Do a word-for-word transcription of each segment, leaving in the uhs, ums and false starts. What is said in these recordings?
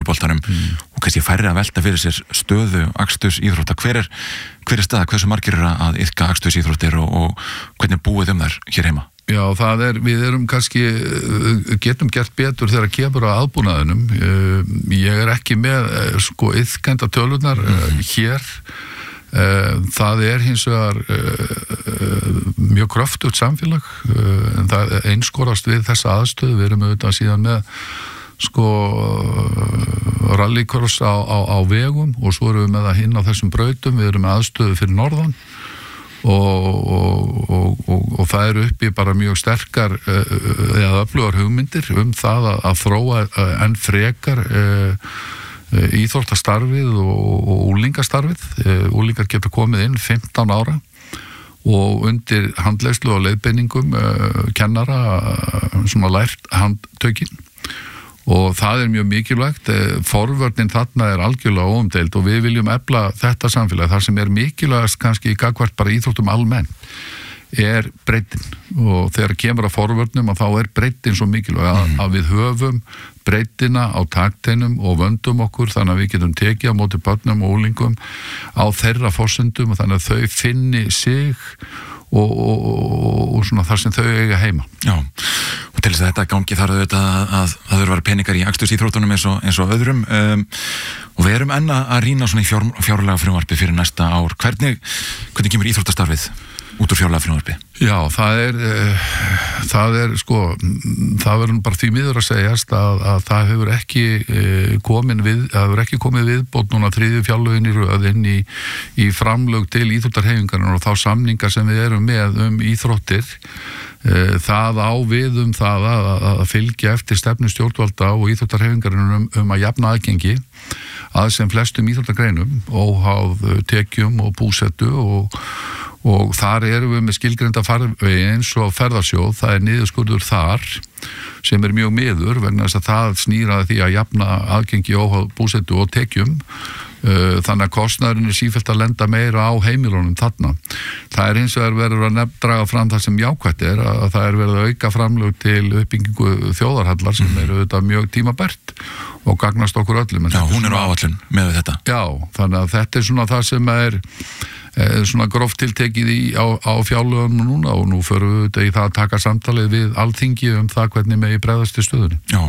körfuboltanum mm. og kannski færri að velta fyrir sér stöðu aksturs íþrótta. Hver er, hver er staða, hversu margir er að iðka aksturs íþróttir og, og hvernig búið um þær hér heima? Já, það er, við erum kannski, getum gert betur þegar kemur á aðbúnaðinum. Ég er ekki með, sko, iðkenda tölunar mm. hér. Það er hins vegar mjög kröftugt samfélag, en það einskorast við þessa aðstöðu. Við erum auðvitað síðan með sko rallycross á, á, á vegum og svo erum við með það hinn á þessum brautum. Við erum með aðstöðu fyrir norðan og, og, og, og, og það eru uppi bara mjög sterkar eða öflugar hugmyndir um það að, að þróa enn frekar íþróttastarfið og, og úlingastarfið. Úlingar geta komið inn fimmtán ára og undir handleiðslu og leiðbeiningum uh, kennara uh, sem hafa lært handtökin og það er mjög mikilvægt. Forvörnin þarna er algjörlega óumdeild og við viljum efla þetta samfélag. Það sem er mikilvægast kannski í gagvart bara íþróttum almenn er breiddin og þegar kemur að forvörnum að þá er breiddin svo mikilvæg að, mm. að við höfum breiddina á takteinum og vöndum okkur þannig að við getum tekið á móti börnum og úlingum á þeirra forsendum og þannig að þau finni sig og, og, og, og svona þar sem þau eiga heima. Já, og til þess að þetta gangi þarf auðvitað að, að það þurfa peningar í akstursíþróttunum eins og, eins og öðrum um, og við erum enn að rýna svona í fjár, fjárlega frumvarpi fyrir næsta ár. Hvernig, hvernig kemur íþróttastarfið út úr fjárlega frumvarpi? Já, það er uh, það er sko það verður bara því miður að segjast að, að það hefur ekki uh, komin við, það hefur ekki komið viðbót núna þriðju fjárlögin í röð inn í, í framlög til íþróttarhreyfingarinnar og þá samninga sem við erum með um íþróttir. Uh, það á við um það að, að fylgja eftir stefnu stjórnvalda og íþróttarhreyfingarinnar um, um að jafna aðgengi að sem flestum íþróttagreinum óháð tekjum og búsetu og og þar erum við með skilgreinda farvegi eins og ferðarsjóð. Það er niðurskurður þar sem er mjög miður vegna þess að það snýraði því að jafna aðgengi óháð búsetu og tekjum. Þannig að kostnaðurinn er sífellt að lenda meira á heimilunum þarna. Það er hins vegar verið að nefn draga fram það sem jákvætt er að það er verið að auka framlög til uppbyggingu þjóðarhallar sem er auðvitað mjög tímabært og gagnast okkur öllum. Já, hún er á áætlun með þetta. Já, þannig að þetta er svona það sem er svona gróft tiltekið í, á, á fjárlögum núna og nú förum við í það að taka samtalið við Alþingi um það hvernig megi bregðast til stöðunni. Já,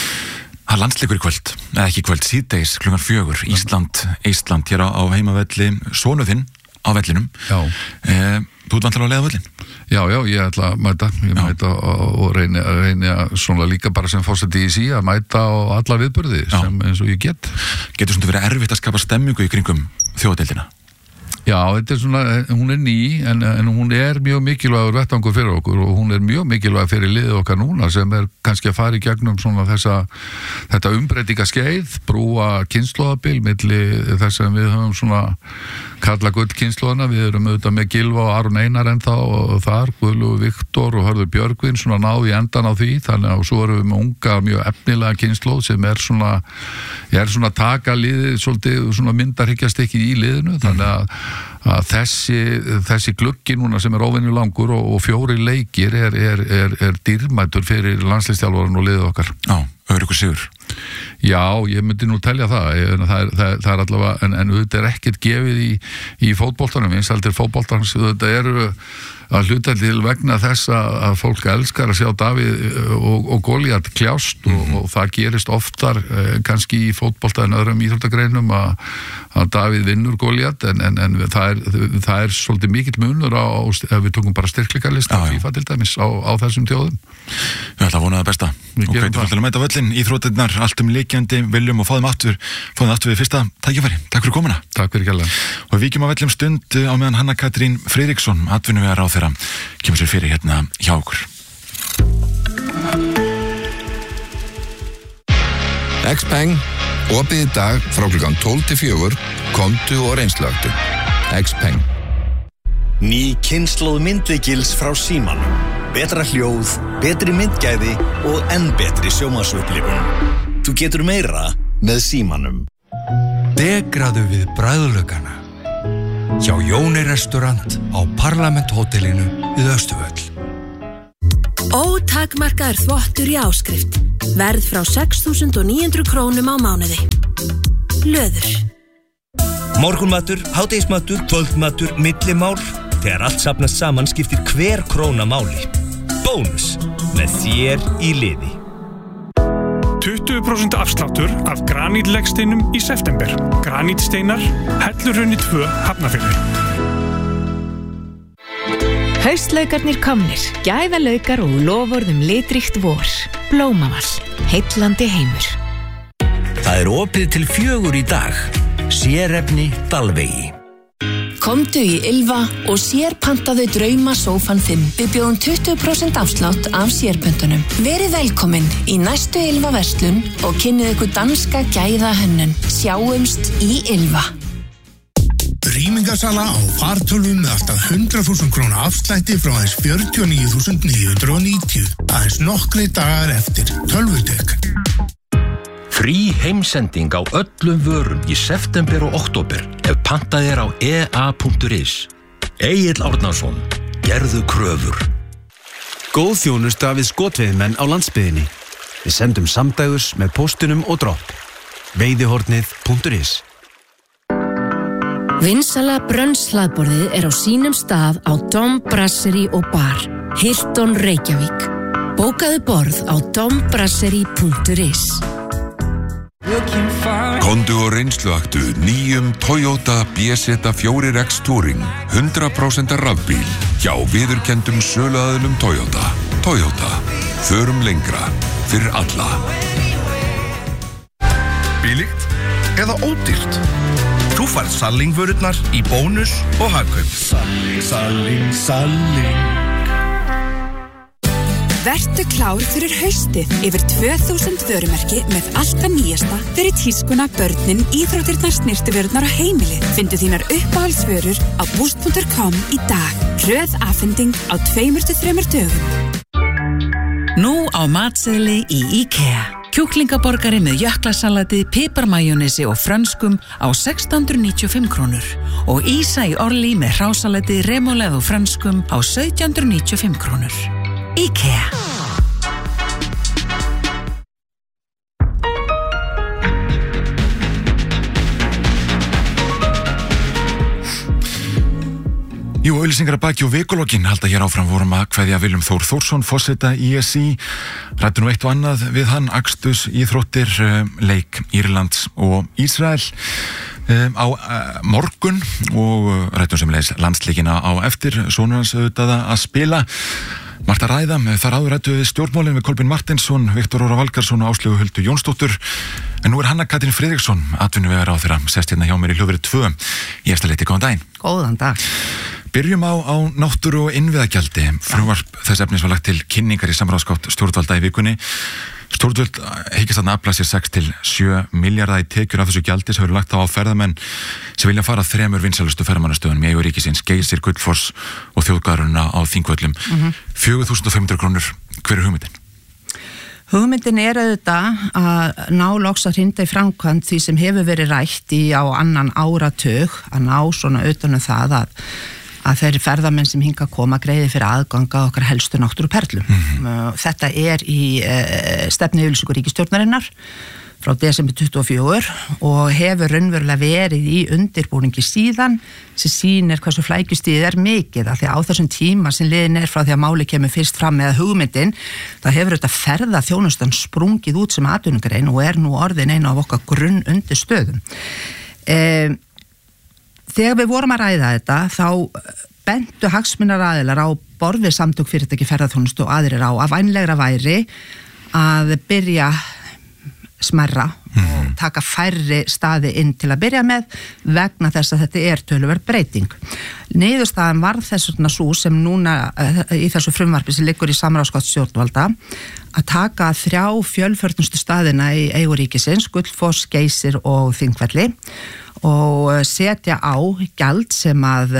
það er landsleikur í kvöld, eða ekki kvöld, síðdegis klukkan fjögur, Ísland, Ísland hér á, á heimavelli, sonu þinn á vellinum. Já. Eh, þú ert vantilega að leiða völlin? Já, já, ég ætla að mæta, ég já. mæta og, og reyni, reyni að svona líka bara sem fórseti í sí að mæta á alla viðburði já. sem eins og ég get. Getur svona verið erfitt að skapa stemmingu í kringum þjóðadeildina? Já, þetta er svona, hún er ný en, en hún er mjög mikilvægur vettvangur fyrir okkur og hún er mjög mikilvæg fyrir liðið okkar núna sem er kannski að fara í gegnum svona þessa, þetta umbreytinga skeið, brúa kynslóðabil milli þess að við höfum svona kalla gull kynslóðana, við erum auðvitað með Gylfa og Aron Einar ennþá og þar, Guðlu Viktor og Hörður Björgvin svona náðu í endan á því, þannig að svo erum við með unga mjög efnilega kynslóð sem er svona, ég er svona taka liðið svolítið svona myndarhyggjastekki í liðinu, þannig að að þessi, þessi gluggi núna sem er óvenju langur og, og fjóri leikir er, er, er, er dýrmætur fyrir landsliðsþjálfarann og liðið okkar. Já, Haukur Sigur. Já, ég myndi nú telja það, það er, það, það er allavega, en, en auðvitað er ekkert gefið í, í fótboltanum, vinsældir fótboltans, auðvitað eru að hluta til vegna þess að fólk elskar að sjá Davíð og, og Goliat kljást og, mm-hmm. og það gerist oftar eh, kannski í fótbolta en öðrum íþróttagreinum að, að Davíð vinnur Goliat en, en, en það, er, það er svolítið mikill munur á, ef við tókum bara styrkleikalista FIFA til dæmis á, á þessum þjóðum. Við ætlum að vona það besta og hveitum alltaf að mæta völlin, íþróttirnar, allt um leikjandi, viljum og fáðum aftur, fáðum aftur við fyrsta tækifæri. Takk fyrir komuna. Takk fyrir kærlega. Og við víkjum á vellum stund á meðan Hanna Katrín Friðriksson, atvinnuvegaráðherra, kemur sér fyrir hérna hjá okkur. Xpeng, opið í dag frá klukkan tólf til fjögur, komdu og reynslögtu. Xpeng. Ný kynslóð myndlíkils frá Símanum. Betra hljóð, betri myndgæði og enn betri sjónvarpsupplifun. Þú getur meira með Símanum. Degraðu við bragðlaugana. Hjá Jóni restaurant á Parlament hótelinu við Austurvöll. Ótakmarkaður þvottur í áskrift. Verð frá sex þúsund níu hundruð krónum á mánuði. Löður. Morgunmatur, hádegismatur, kvöldmatur, millimál. Þegar allt safnast saman skiptir hver króna máli. Bónus, með þér í liði. tuttugu prósent afsláttur af granítlegsteinum í september. Granítsteinar, Hellurhrauni tvö, Hafnarfirði. Haustlaukarnir komnir, gæðalaukar og loforðum litríkt vor. Blómavall, heillandi heimur. Það er opið til fjögur í dag. Sérefni Dalvegi. Komdu í Ylva og sérpantaðu drauma sófan fimm. Við bjóðum tuttugu prósent afslátt af sérpöntunum. Verið velkomin í næstu Ylva verslun og kynnið ykkur danska gæða hönnun. Sjáumst í Ylva. Rýmingasala á fartölvum með alltaf hundrað þúsund króna afslætti frá aðeins fjörutíu og níu þúsund níu hundruð og níutíu. Aðeins nokkri dagar eftir Tölvutek. Frí heimsending á öllum vörum í september og október ef pantað er á e a punktur is. Egill Árnason, gerðu kröfur. Góð þjónusta við skotveiðmenn á landsbyggðinni. Við sendum samdægurs með póstunum og dropp. veiðihornið punktur is. Vinsala brönnshlaðborðið er á sínum stað á Dom Brasserie og Bar, Hilton Reykjavík. Bókaðu borð á dom brasserie punktur is. Komdu og reynsluaktu nýjum Toyota B Z fjögur X Touring hundrað prósent rafbíl hjá viðurkenndum söluaðilum Toyota. Toyota, förum lengra fyrir alla. Bílíkt eða ódýrt? Þú færð Salling-vörurnar í bónus og hagkaup. Salling, Salling, Salling. Vertu klár fyrir haustið yfir tvö þúsund vörumerki með allt það nýjasta fyrir tískuna, börnin, íþróttirnar, snyrtivörurnar og heimilið. Findu þínar uppáhaldsvörur á boost punktur com í dag. Hröð afhending á tveimur til þremur dögum. Nú á matseðli í IKEA. Kjúklingaborgari með jöklasalati, piparmajónesi og frönskum á sextán hundruð níutíu og fimm krónur og ísa í orli með hrásalati, remoulade og frönskum á sautján hundruð níutíu og fimm krónur. IKEA. Jú, auðlýsingar að baki og vikulokkin halda hér áfram vorum að kveðja Willum Þór Þórsson, forseta í es í. Ræddu nú eitt og annað við hann, akstus, íþróttir, leik Írlands og Ísrael um, á uh, morgun og ræddum semleis landsleikina á eftir, sonur hans auðvitað að spila. Margt að ræða, þar áður ræddu við stjórnmálin við Kolbeinn Martinsson, Viktor Óra Valgarðsson og Áslaugu Huldu Jónsdóttur. En nú er Hanna Katrín Friðriksson, atvinnuvegaráðherra, sest hérna hjá mér í hljóðverið tvö í Efstaleiti. Góðan daginn. Góðan dag. Byrjum á, á náttúru- og innviðagjaldi. Frumvarp þess efnis var lagt til kynningar í samráðsgátt stjórnvalda í vikunni. Stjórnvöld hyggist þarna afla sér sex til sjö milljarða í tekjur af þessu gjaldi sem hefur lagt á á ferðamenn sem vilja fara þremur vinsælustu ferðamannastöðunum í eigu ríkisins, Geysir, Gullfoss og þjóðgarðurinn á Þingvöllum. Mm-hmm. fjögur þúsund fimm hundruð krónur. Hver er hugmyndin? Hugmyndin er auðvitað að ná loks að hrinda í framkvæmd því sem hefur verið rætt í á annan áratug, að ná svona utanum það að að þeir ferðamenn sem hinga að koma greiði fyrir aðganga okkar helstu náttúruperlum. Mm-hmm. Þetta er í uh, stefnuyfirlýsingu ríkisstjórnarinnar frá desember tuttugu og fjögur og hefur raunverulega verið í undirbúningi síðan sem sýnir hversu flækjustíð er mikið af því að á þessum tíma sem liðin er frá því að máli kemur fyrst fram með hugmyndin það hefur þetta ferða þjónustan sprungið út sem atvinnugrein og er nú orðin einu af okkar grunn undirstöðum. Um, Þegar við vorum að ræða þetta, þá bentu hagsmunaraðilar á borð við samtök fyrirtæki ferðaþjónustu og aðrir á að vænlegra væri að byrja smerra mm. og taka færri staði inn til að byrja með vegna þess að þetta er töluverð breyting. Niðurstaðan var þess vegna svo sem núna í þessu frumvarpi sem liggur í samráðsgátt stjórnvalda að taka þrjá fjölförnustu staðina í eigu ríkisins, Gullfoss, Geysir og Þingvelli og setja á gjald sem að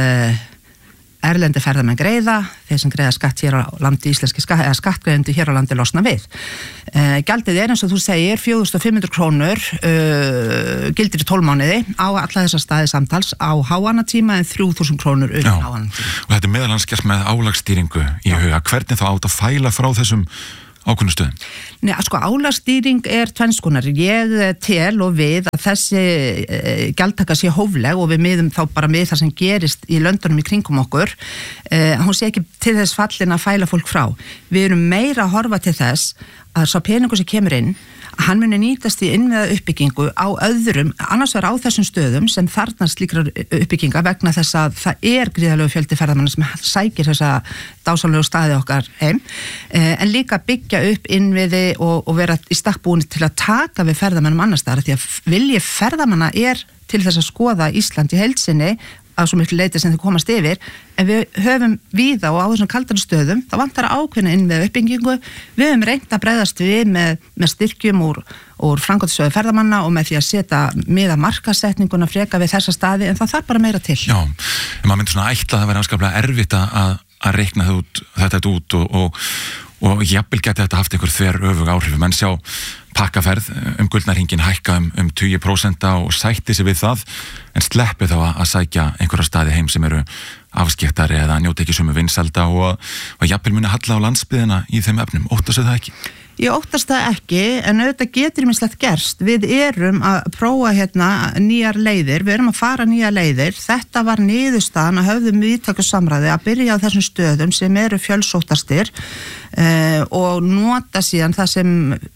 erlendi ferðamenn greiða, þeir sem greiða skatt hér á landi, íslenski skatt, eða skattgreiðendur hér á landi losna við. Uh, gjaldið er eins og þú segir fjögur þúsund fimm hundruð krónur, uh, gildir í tólf mánuði á alla þessar staði samtals á háannatíma en þrjú þúsund krónur utan háannatíma. Og þetta er meðal annars gert með álagsstýringu í huga. Hvernig þá átt að fæla frá þessum ákveðnum stöðum? Nei, sko, álagsstýring er tvennskonar. Ég tel og við að þessi uh, gjaldtaka sé hófleg og við miðum þá bara með það sem gerist í löndunum í kringum okkur, uh, hún sé ekki til þess fallin að fæla fólk frá. Við erum meira að horfa til þess að sá peningur sem kemur inn, hann muni nýtast í innviða uppbyggingu á öðrum, annars vegar á þessum stöðum sem þarnast slíkrar uppbygginga vegna þess að það er gríðarlegu fjöldi ferðamanna sem sækir þessa dásamlegu staði okkar heim, en líka byggja upp innviði og, og vera í stakk búin til að taka við ferðamannum annars staðar, því að vilji ferðamanna er til þess að skoða Ísland í heild sinni á svo miklu leiti sem þau komast yfir, en við höfum víða og á þessum kaldari stöðum, þá vantar ákveðna inn með uppbyggingu, við höfum reynt að bregðast við með, með styrkjum úr, úr framkvæmdasjóði ferðamanna og með því að setja miða markasetninguna freka við þessa staði, en það þarf bara meira til. Já, en maður myndir svona ætla að það væri afskaplega erfitt að, að reikna út, þetta út og, og, og jafnvel geti þetta haft einhver þver öfug áhrif, menn sjá pakkaferð um gullnarhingin hækka um, um tugi prósenta og sætti sig við það en sleppi þá að, að sækja einhverja staði heim sem eru afskiptari eða njóti ekki sumu vinselda og, og jafnvel muni halla á landsbyðina í þeim efnum, óttast það ekki? Ég óttast það ekki, en auðvitað getur ýmislegt gerst. Við erum að prófa hérna nýjar leiðir, við erum að fara nýjar leiðir, þetta var niðurstaðan að höfðum víðtækjusamræði að byrja á þessum stöðum sem eru fjölsóttastir uh, og nota síðan það sem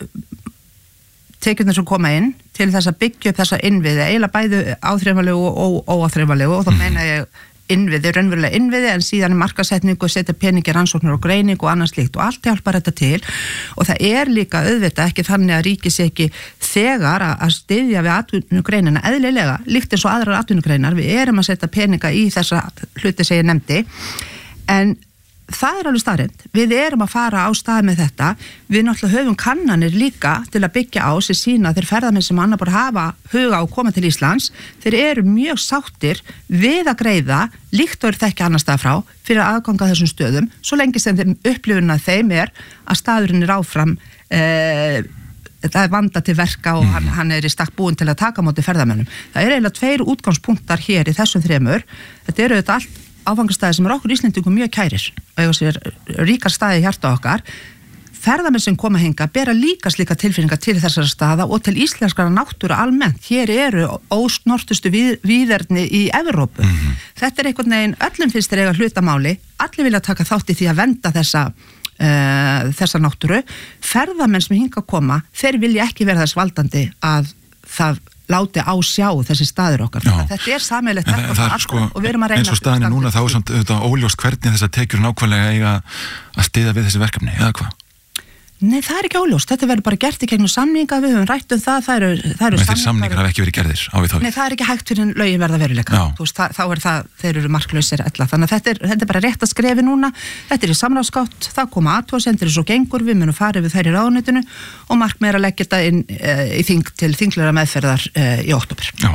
tekjurnar sem koma inn til þess að byggja upp þessa innviði, eiginlega bæði áþreifanlegu og óáþreifanlegu og þá meina ég innviði, raunverulega innviði en síðan markasetningu, setja peningi, rannsóknir og greining og annars slíkt og allt hjálpar þetta til og það er líka auðvitað ekki þannig að ríki sé ekki þegar að styðja við atvinnugreinina eðlilega, líkt eins og aðrar atvinnugreinar, við erum að setja peninga í þessa hluti sem ég nefndi en það er alveg staðreynd, við erum að fara á stað með þetta, við náttúrulega höfum kannanir líka til að byggja á sem sína þeir ferðamenn sem annar bara hafa huga á að koma til Íslands, þeir eru mjög sáttir við að greiða líkt og eru þekki annar stað frá fyrir aðganga þessum stöðum, svo lengi sem þeim upplifun að þeim er að staðurinn er áfram eh, það er vanda til verka og hann, hann er í stakk búin til að taka á móti ferðamennum. Það er eiginlega tveir útgangspunktar hér í þessum þremur, þetta eru þetta allt áfangastæði sem er okkur Íslendingum mjög kærir og eiga sér ríkar staði í hjarta okkar. Ferðamenn sem koma hinga bera líka slíka tilfinningar til þessara staða og til íslenskara náttúru almennt. Hér eru ósnortustu við, víðerni í Evrópu. Mm-hmm. Þetta er einhvern veginn, öllum finnst þeir eiga hlutamáli, allir vilja taka þátt í því að vernda þessa, uh, þessa náttúru. Ferðamenn sem hinga koma, þeir vilja ekki vera þess valdandi að það láti á sjá þessi staður okkar. Þetta er sameiginlegt verk okkar sko, og við erum að reyna eins og staðinu núna þá er samt auðvitað óljóst hvernig þess að tekjur nákvæmlega eiga að styðja við þessi verkefni eða hvað? Nei, það er ekki óljóst, þetta verður bara gert í gegnum samninga, við höfum rætt um það, það eru, það eru samningar. Samningar hafa ekki verið gerðir á við þá? Nei, það er ekki hægt fyrir lögin verða veruleika, þú veist, það, þá er það, þeir eru marklausir ella, þannig að þetta er, þetta er bara rétt að skrefi núna, þetta er í samráðsgátt, það koma athugasemdir og svo gengur, við munum fara við þær í ráðuneytinu og markmið er að leggja þetta inn e, í þing til þinglegra meðferðar e, í október. Já,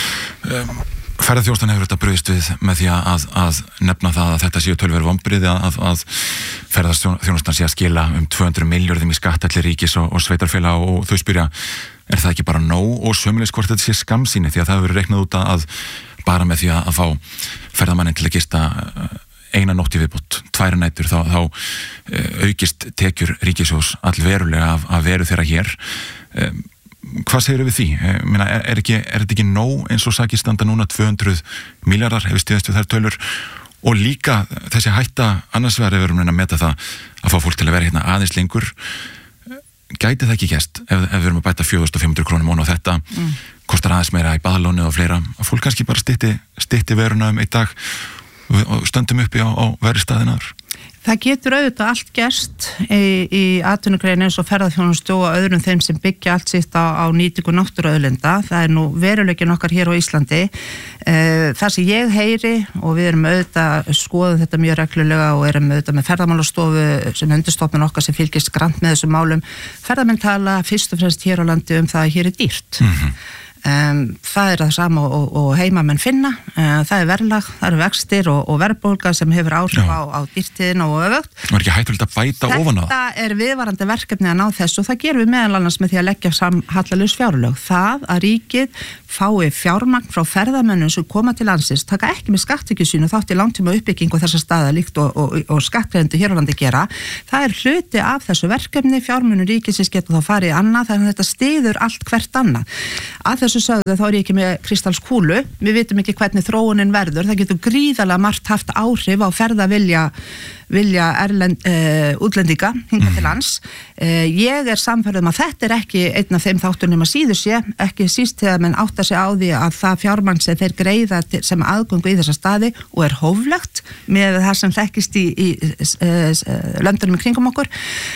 um. Ferðarþjónustan hefur þetta brugðist við með því að, að nefna það að þetta séu tölverið vonbrigði að, að ferðarþjónustan sé að skila um tvö hundruð milljörðum í skatt allir ríkis og, og sveitarfélag og þau spyrja, er það ekki bara nóg og sömulegis hvort þetta sé skammsýni því að það hefur verið reiknað út að bara með því að, að fá ferðamannin til að gista eina nótt í viðbót, tværa nætur þá, þá aukist tekjur ríkisjós allverulega af, af veru þeirra hér. Hvað segir við því? Meina, er, er, ekki, er þetta ekki nóg eins og sakir standa núna tvö hundruð milljarðar hefur stiðast við þær tölur og líka þessi hætta annars vegar ef við erum að meta það að fá fólk til að vera hérna aðeins lengur gæti það ekki gæst ef, ef við erum að bæta fjögur þúsund fimm hundruð krónum á þetta mm. kostar aðeins meira í baðalónu og fleira að fólk kannski bara stytti, stytti veruna um einn dag og stöndum uppi á, á verri staðin aður. Það getur auðvitað allt gerst í, í atvinnugreinu eins og ferðarþjónustu og öðrum þeim sem byggja allt sitt á, á nýtingu náttúruauðlinda. Það er nú veruleikin okkar hér á Íslandi. Það sem ég heyri og við erum auðvitað skoðum þetta mjög reglulega og erum auðvitað með ferðamálastofu sem undirstofnun okkar sem fylgist grannt með þessum málum. Ferðamenn tala fyrst og fremst hér á landi um það að hér er dýrt. Mm-hmm. Um, það er það sama og, og heimamenn finna, uh, það er verðlag, það eru vextir og, og verðbólga sem hefur áhrif á, á dýrtíðina og öfugt. Það er ekki hættulegt að bæta ofan á það? Þetta er viðvarandi verkefni að ná þessu og það gerum við meðal annars með því að leggja fram hallalaus fjárlög. Það að ríkið fái fjármagn frá ferðamönnum sem koma til landsins, taka ekki með skattekju sínu þátt í langtíma uppbyggingu þessa staða líkt og, og, og skattgreiðendur hér á landi gera. Það er hluti af þessu verkefni, fjármunum ríkisins getur þá farið í annað, þannig að þetta styður allt hvert annað. Að þessu þessu sögðu þá er ég ekki með kristalskúlu, við vitum ekki hvernig þróunin verður, það getur gríðarlega margt haft áhrif á ferðavilja vilja erlend, uh, útlendinga hinga mm. til lands. Uh, ég er samferðum að þetta er ekki einn af þeim þáttunum að síður sé, ekki síst þegar menn átta sig á því að það fjármagn sem þeir greiða sem aðgöngu í þessa staði og er hóflegt með það sem þekkist í, í uh, löndunum í kringum okkur,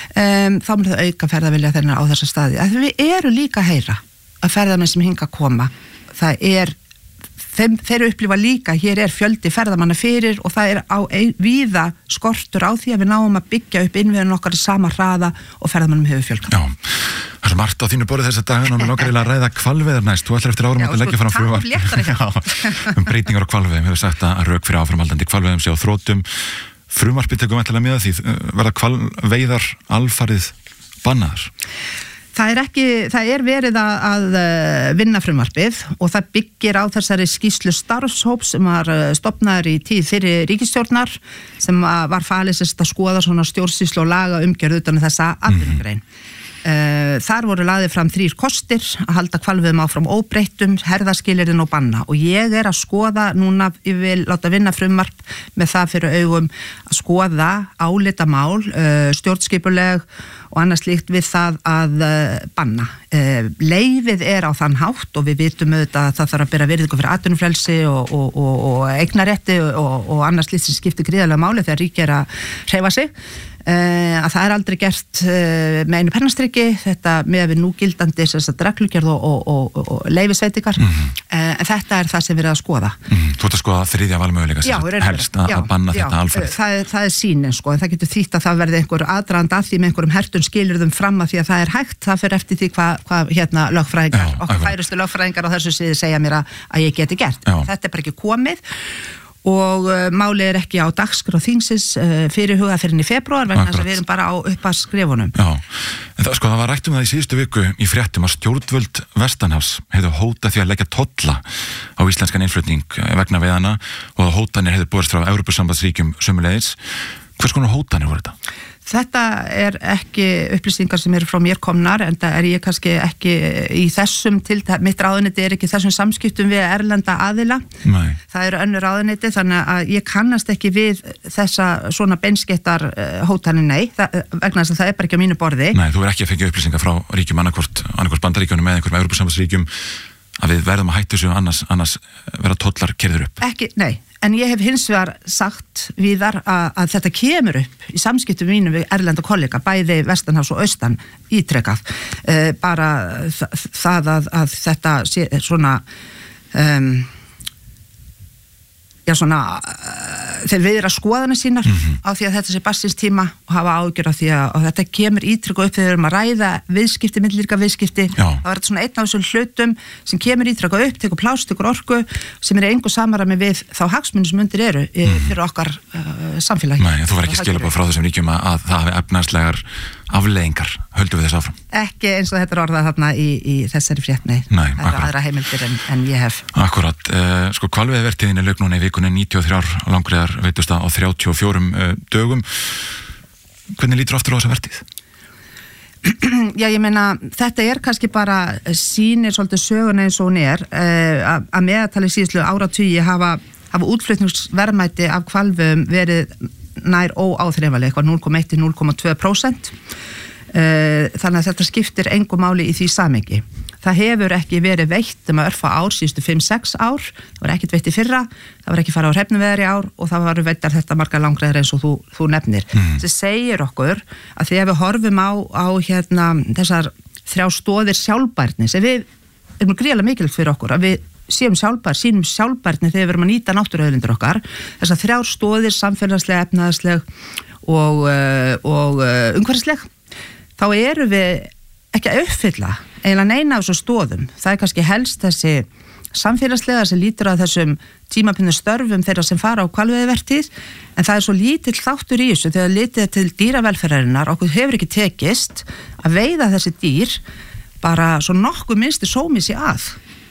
um, þá mun það auka ferðavilja þeirra á þessa staði. Að við eru líka að heyra að ferðamenn sem hinga koma, það er Þeim, þeir upplifa líka, hér er fjöldi ferðamanna fyrir og það er á ein, víða skortur á því að við náum að byggja upp innviðin okkar í sama hraða og ferðamannum hefur fjölgan. Já, það er svo margt á þínu borðið þessa dagana og við nokkar að ræða hvalveiðar næst. Þú ætlar eftir árum að leggja fram frumvarp um breytingar á hvalveiðum. Hefur sagt að rauk fyrir áframhaldandi hvalveiðum sé á þrótum. Frumvarpið tekur væntanlega með því verða hvalveiðar alfarið bannaðar. Það er ekki, það er verið að, að vinna frumvarpið og það byggir á þessari skýrslu starfshóps sem var stofnaður í tíð fyrir ríkisstjórnar sem var falið sérst að skoða svona stjórnsýslu og laga umgjörð utan þessa atvinnugrein. Mm-hmm. Þar voru lagðir fram þrír kostir að halda hvalveiðum áfram óbreyttum, herðaskilyrðin og banna og ég er að skoða núna, ég vil láta vinna frumvarp með það fyrir augum að skoða álitamál, stjórnskipuleg og annars líkt við það að uh, banna. Uh, leyfið er á þann hátt og við vitum auðvitað að það þarf að bera virðingu fyrir atvinnufrelsi og, og, og, og eignarétti og, og annars líkt sem skiptir gríðarlega máli þegar ríki er að hreyfa sig. Uh, að það er aldrei gert uh, með einu pennastriki, þetta með við núgildandi reglugerð og, og, og, og leyfisveitingar, mm-hmm. uh, en þetta er það sem við erum að skoða. Mm-hmm. Þú ert að skoða þriðja valmöguleika sem helst að, já, að banna já, þetta alfarið. Það, það er sínin sko, en það getur þýtt að það verði einhver aðdragandi að því með einhverjum hertum skilyrðum fram að því að það er hægt, það fyrir eftir því hvað hva, hérna lögfræðingar, já, okkar færustu lögfræðingar á þessu síðu segja mér að, að ég geti gert. Já. Þetta er bara ekki komið og uh, málið er ekki á dagskrá þingsins uh, fyrir huga fyrir í febrúar vegna þess að við erum bara á upphafsskrefunum. Já, en það, sko, það var rætt um það í síðustu viku í fréttum að stjórnvöld Vestanhafs hefðu hótað því að leggja tolla á íslenskan innflutning vegna veiðana og að hótanir hefðu borist frá Evrópusambandsríkjum sömuleiðis. Hvers konar hótanir voru þetta? Þetta er ekki upplýsingar sem eru frá mér komnar, en það er ég kannski ekki í þessum til, mitt ráðuneyti er ekki þessum samskiptum við erlenda aðila. Nei. Það eru önnur ráðuneyti, þannig að ég kannast ekki við þessa svona beinskettar hótanir, nei, það, vegna þess að það er bara ekki á mínu borði. Nei, þú er ekki að fengja upplýsingar frá ríkjum annarkvort, annarkvort bandaríkjunum með einhverjum Evrópusambandsríkjum að við verðum að hætta þessu annars, annars vera tollar keyrður upp. Ekki, nei. En ég hef hins vegar sagt víðar að, að þetta kemur upp í samskiptum mínum við erlenda kollega, bæði Vestanhafs og Austan ítrekað. Uh, bara það að, að þetta sé svona, um, já svona, uh, þeir viðra skoðanir sínar mm-hmm. á því að þetta sé barsins tíma og hafa ágjör á því að, að þetta kemur ítrekað upp þegar við erum að ræða viðskipti, millilíka viðskipti. Já. Það var þetta svona einn af þessum hlutum sem kemur ítrekað upp, tekur pláss, tekur orku sem er engu samarami við þá hagsmunir sem undir eru mm. fyrir okkar uh, samfélagi. Nei, þú var ekki skilabóð frá þessum ríkjum að, að það hafi efnaðslegar afleiðingar, höldum við þess áfram? Ekki eins og þetta er orðað þarna í, í þessari frétt, nei. Nei, það er aðra heimildir en, en ég hef. Akkurat, uh, sko hvalveiðivertíðin er lauk núna í vikunni níutíu og þrjár langriðar veitusta á þrjátíu og fjórum uh, dögum. Hvernig lítur aftur á þessa vertíð? Já, ég meina, þetta er kannski bara sýnir svolítið söguna eins og hún er uh, að meðaltali síðustu áratugi hafa, hafa útflutningsverðmæti af hvalveiðum verið nær óáþreifanleg, eitthvað núll komma eitt til núll komma tvö prósent. Þannig að þetta skiptir engu máli í því samhengi. Það hefur ekki verið veitt um að örfa ár síðustu fimm sex ár, það var ekkert veitt í fyrra, það var ekki fara á hrefnuveðar í ár og það var veittar þetta margar langreiðar eins og þú, þú nefnir. Mm. Það segir okkur að því að við horfum á, á hérna, þessar þrjá stóðir sjálfbærni sem við erum gríðarlega mikilvægt fyrir okkur að við séum sjálfbær, sínum sjálfbærni þegar við erum að nýta náttúruauðlindir okkar, þessar þrjár stóðir samfélagslega, efnaðsleg og, og umhverfisleg, þá eru við ekki að uppfylla eiginlega neina af þessu stóðum. Það er kannski helst þessi samfélagslega sem lítur að þessum tímabundnu störfum þeirra sem fara á hvalveiðivertíð, en það er svo lítill þáttur í þessu þegar litið til dýravelferðarinnar, okkur hefur ekki tekist að veiða þessi dýr bara svo nokkuð minnsti sómi sér að.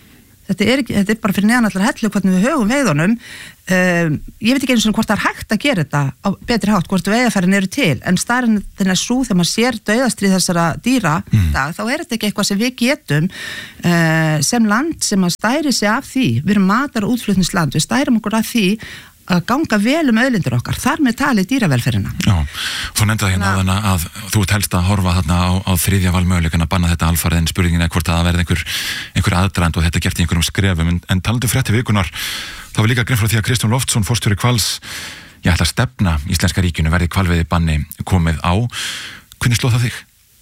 þetta er, ekki, þetta er bara fyrir neðan allar hellu hvernig við högum veiðunum. Um, ég veit ekki eins og hvort það er hægt að gera þetta á betri hátt, hvort veiðarfærin eru til, en staðreyndin er sú þegar maður sér dauðastríð þessara dýra mm. dag, þá er þetta ekki eitthvað sem við getum uh, sem land sem að stæri sig af því. Við erum matar- og útflutningsland, við stærum okkur af því að ganga vel um auðlindir okkar, þar með talið dýravelferðina. Já, þú nefndi það hérna á þarna að þú ert helst að horfa þarna á, á þriðja valmöguleikann að banna þetta alfarið, en spurningin er hvort að það verði einhver, einhver aðdrand og þetta gert í einhverjum skrefum, en, en talandi frétti vikunar, þá var líka grein frá því að Kristján Loftsson, forstjóri Hvals, ég ætla að stefna Íslenska ríkinu verði hvalveiði banni komið á. Hvernig sló það þig?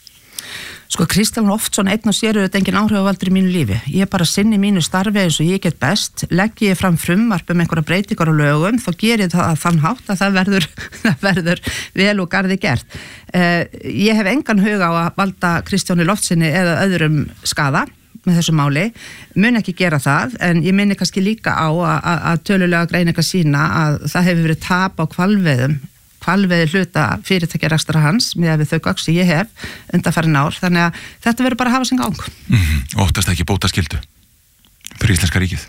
Sko, Kristján Loftsson einn og sér auðvitað engin áhrifavaldur í mínu lífi. Ég er bara sinni mínu starfi eins og ég get best. Leggi ég fram frumvarp um einhverja breytingar á lögum, þá ger ég það þann hátt að það verður, það verður vel og garði gert. Uh, ég hef engan hug á að valda Kristjáni Loftssoni eða öðrum skaða með þessu máli, mun ekki gera það, en ég minni kannski líka á að, að tölulega greiningar sína að það hefur verið tap á hvalveiðum hvalveiði hluta fyrirtækja rekstra hans með við þau gögn sem ég hef undanfarin ár, þannig að þetta verður bara að hafa sin gang. Mm-hmm. Óttast ekki bótaskyldu fyrir Íslenska ríkið?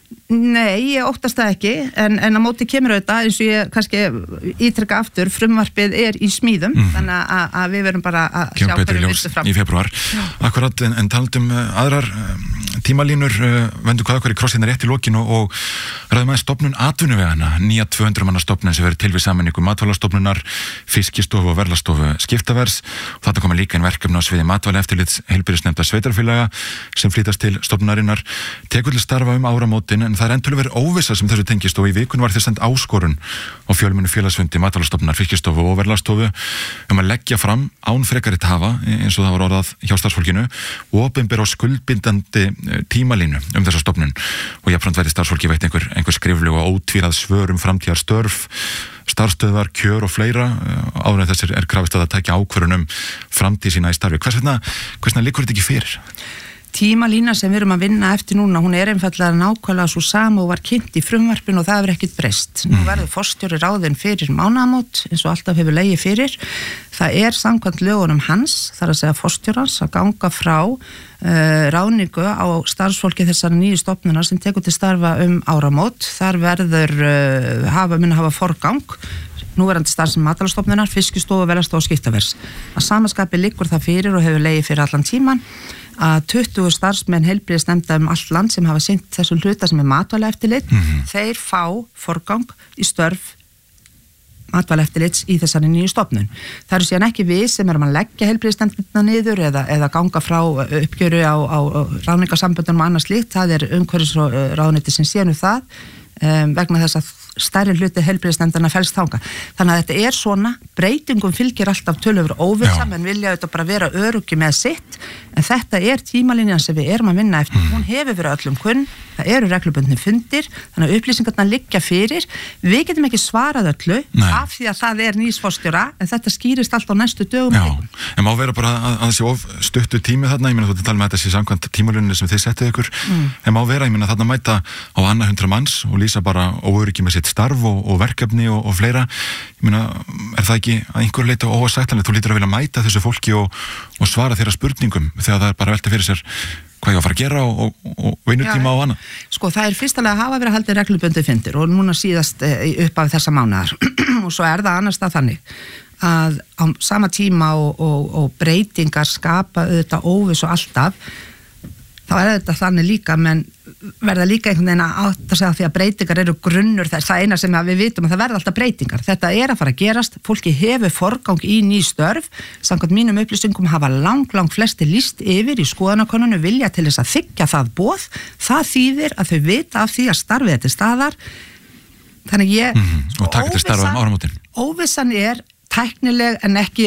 Nei, ég óttast það ekki, en, en á móti kemur auðvitað, eins og ég kannski ítrekka aftur, frumvarpið er í smíðum, mm. þannig að, að við verum bara að sjá hverju viltu fram. Í februar. Akkurat, en, en taldum uh, aðrar uh, tímalínur, uh, vendu hvað hverju krossina rétt í lokinu og, og ræðum aðeins stofnun atvinnuvegana, nýja tvö hundruð manna stofnun sem verður til við sameiningu matvælastofnunar, fiskistofu og verðlastofu skiptavers, og þetta koma líka inn verkefni á sviði matvælaeftirlits heilbrigðisnefnda sveitarfélaga sem flytast til stofnunarinnar, tekur til starfa um áramótin, en það er endilega verið óvissa sem þessu tengist og í vikun var þess send áskorun á fjölmennu félagsfundi matvælastofnunar, fiskistofu og verðlastofu um að leggja fram án frekari tafa, eins og það var orðað hjá starfsfólkinu, og opinber á skuldbindandi tímalínu um þessa stofnun og jafnframt verði starfsfólki veitt einhver, einhver skrifleg og ótvíræð svör um framtíðar störf, starfstöðvar, kjör og fleira áður en þessir er krafist að það tækja ákvörðun um framtíð sína í starfi. Hvers vegna, hvers vegna liggur þetta ekki fyrir? Tímalína sem við erum að vinna eftir núna, hún er einfallega nákvæmlega svo sama og var kynnt í frumvarpinu og það hefur ekkert breyst. Nú verður forstjóri ráðinn fyrir mánaðamót eins og alltaf hefur legið fyrir. Það er samkvæmt lögunum hans, þar að segja forstjórans, að ganga frá uh, ráðningu á starfsfólki þessar nýju stofnunar sem tekur til starfa um áramót. Þar verður uh, hafa, mun hafa forgang núverandi starfsemi matvælastofnunar, fiskistofu, verðlastofu og skiptavers. Að samaskapi liggur það fyrir og hefur legið fyrir allan tíman að tuttugu starfsmenn heilbrigðisnefnda um allt land sem hafa sinnt þessum hluta sem er matvælaeftirlit, mm-hmm. þeir fá forgang í störf matvælaeftirlits í þessari nýju stofnun. Það eru síðan ekki við sem erum að leggja heilbrigðisnefndina niður eða, eða ganga frá uppgjöru á, á, á ráðningarsamböndunum og annað slíkt, það er umhverfisráðuneyti sem séu nú það um, vegna þess að stærri hluti heilbrigðisnefndanna felst þanga. Þannig að þetta er svona, breytingum fylgir alltaf töluvur óvissa, menn vilja auðvitað bara vera öruggi með sitt, en þetta er tímalínjan sem við erum að vinna eftir. Mm. Hún hefur verið öllum kunn, það eru reglubundni fundir, þannig að upplýsingarna liggja fyrir. Við getum ekki svarað öllu Nei. Af því að það er nýsforstjóra, en þetta skýrist allt á næstu dögum. Já, en má vera bara að, að þessi of stuttu tími þarna, ég meina þú tala með þetta sé samkvæmt tímalínunni sem þið settuð ykkur, mm. en má vera, ég meina þarna mæta á annað hundra manns og lýsa bara óöryggi með sitt starf og, og verkefni og, og fleira. Ég meina, er það ekki að einhver leita óásættanlegt, þú lítur að vilja mæta þessu fólki og, og svara þeirra spurningum þegar það er bara velta fyrir sér hvað ég á að fara að gera og, og, og vinnutíma og annað. Sko, það er fyrstulega að hafa verið að halda reglubundið fundir og núna síðast upp af þessa mánaðar og svo er það annars það þannig að á sama tíma og, og, og breytingar skapa auðvitað óviss og alltaf, þá er þetta þannig líka, menn verða líka einhvern veginn að átta sig á því að breytingar eru grunnur þess, það eina sem við vitum að það verða alltaf breytingar, þetta er að fara að gerast, fólki hefur forgang í ný störf, samkvæmt mínum upplýsingum hafa lang, lang flesti lýst yfir í skoðanakönnunu vilja til þess að þiggja það boð, það þýðir að þau vita af því að starfið þetta staðar, þannig ég mm-hmm. og taka til starfa um áramótin. Óvissan er tæknileg en ekki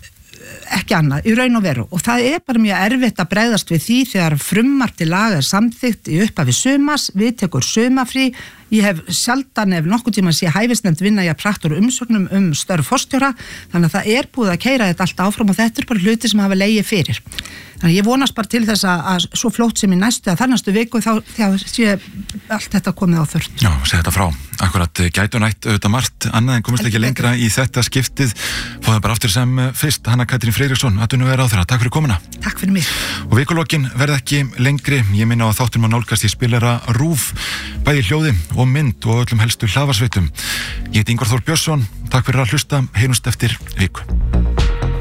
ekki annað, í raun og veru og það er bara mjög erfitt að bregðast við því þegar frumvarp til laga er samþykkt í upphafi sumars, við tekur sumafrí, ég hef sjaldan ef nokkuð tíma sé hæfisnefnd vinna ég að praktur umsögnum um störf forstjóra, þannig að það er búið að keyra þetta allt áfram og þetta er bara hluti sem hafa legið fyrir. Þannig ég vonast bara til þess að, að svo fljótt sem í næstu að þarnastu viku þá, þá sé allt þetta komið á þurrt. Já, segja þetta frá. Akkurat, gætu nætt auðvitað margt annað en komist ekki lengra í þetta skiptið. Fóðum bara aftur sem fyrst, Hanna Katrín Friðriksson, atvinnuvegaráðherra. Takk fyrir komuna. Takk fyrir mig. Og vikulokkin verða ekki lengri. Ég minna á að þáttum að nálgast í spilara RÚV, bæði hljóði og mynd og öllum helstu hlaðvarpsveitum. Ég heiti Ingvar Þór Björnsson. Takk fyrir að hlusta. Heyrumst eftir viku.